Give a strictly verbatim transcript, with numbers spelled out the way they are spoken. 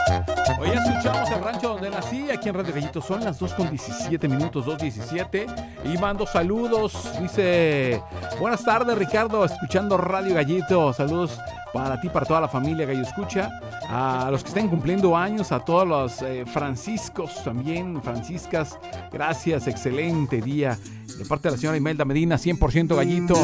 Hoy escuchamos el rancho donde nací, aquí en Radio Gallito. Son las dos con diecisiete minutos, dos diecisiete. Y mando saludos. Dice, buenas tardes, Ricardo, escuchando Radio Gallito. Saludos para ti, para toda la familia Gallo Escucha. A los que estén cumpliendo años, a todos los eh, franciscos también, franciscas. Gracias, excelente día. De parte de la señora Imelda Medina, cien por ciento Gallito.